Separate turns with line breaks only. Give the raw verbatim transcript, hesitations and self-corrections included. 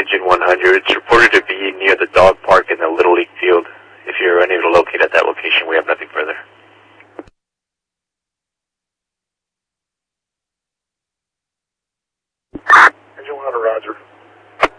Engine one hundred. It's reported to be near the dog park in the Little League field. If you're unable to locate at that location, we have nothing further.
Engine one hundred, roger.